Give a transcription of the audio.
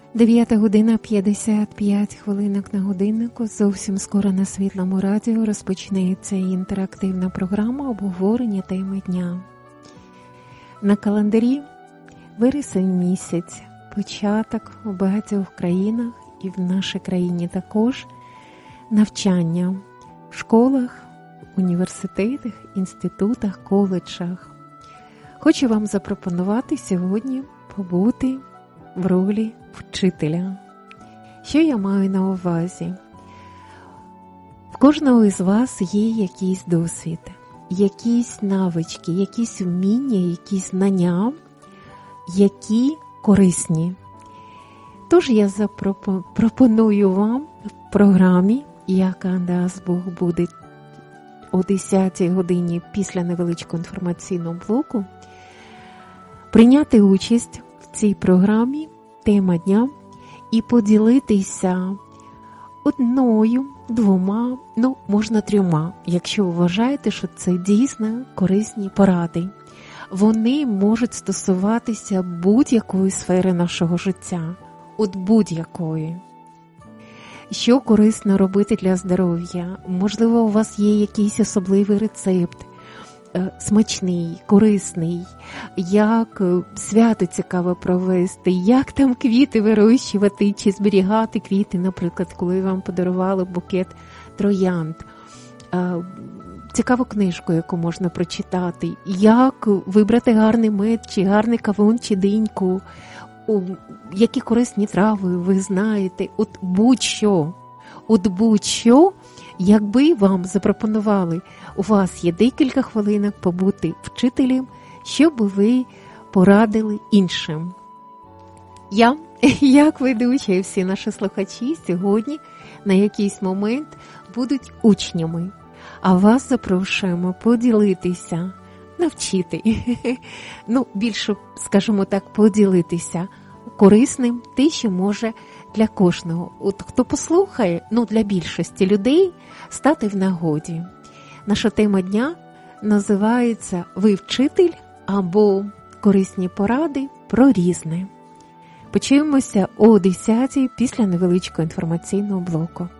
9 година 55 хвилинок на годиннику. Зовсім скоро на Світлому радіо розпочнеться інтерактивна програма обговорення теми дня. На календарі вересень місяць, початок у багатьох країнах і в нашій країні також навчання в школах, університетах, інститутах, коледжах. Хочу вам запропонувати сьогодні побути в ролі вчителя. Що я маю на увазі? В кожного із вас є якийсь досвід, якісь навички, якісь вміння, якісь знання, які корисні. Тож я пропоную вам в програмі, яка дасть Бог буде о 10 годині після невеличкого інформаційного блоку, прийняти участь в цій програмі «Тема дня» і поділитися одною, двома, можна 3, якщо ви вважаєте, що це дійсно корисні поради. Вони можуть стосуватися будь-якої сфери нашого життя, от будь-якої. Що корисно робити для здоров'я? Можливо, у вас є якийсь особливий рецепт, смачний, корисний, як свято цікаво провести, як там квіти вирощувати чи зберігати квіти, наприклад, коли вам подарували букет троянд, цікаву книжку, яку можна прочитати, як вибрати гарний мед, чи гарний кавун, чи диньку, які корисні трави ви знаєте, от будь-що, якби вам запропонували, у вас є декілька хвилинок побути вчителем, щоб ви порадили іншим. Я, як ведуча, і всі наші слухачі сьогодні на якийсь момент будуть учнями, а вас запрошуємо поділитися, навчити, більше, скажімо так, поділитися корисним, те, що може для кожного. От хто послухає, для більшості людей стати в нагоді. Наша тема дня називається «Ви вчитель» або «Корисні поради про різне». Почуємося о 10-й після невеличкого інформаційного блоку.